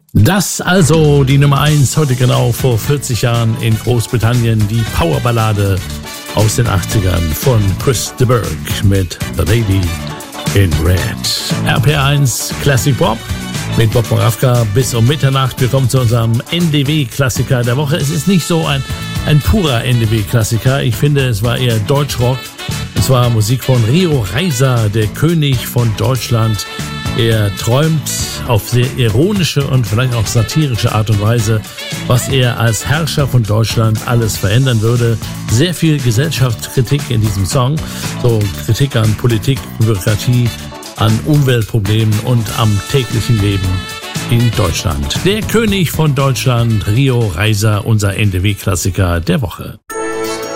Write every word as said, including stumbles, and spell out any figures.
Das also die Nummer eins, heute genau vor vierzig Jahren in Großbritannien, die Powerballade aus den achtzigern von Chris de Burgh mit The Lady in Red. R P R eins Classic Pop mit Bob Moravka bis um Mitternacht. Wir kommen zu unserem N D W-Klassiker der Woche. Es ist nicht so ein, ein purer N D W-Klassiker. Ich finde, es war eher Deutschrock. Es war Musik von Rio Reiser, der König von Deutschland. Er träumt auf sehr ironische und vielleicht auch satirische Art und Weise, was er als Herrscher von Deutschland alles verändern würde. Sehr viel Gesellschaftskritik in diesem Song, so Kritik an Politik, Bürokratie, an Umweltproblemen und am täglichen Leben in Deutschland. Der König von Deutschland, Rio Reiser, unser N D W-Klassiker der Woche.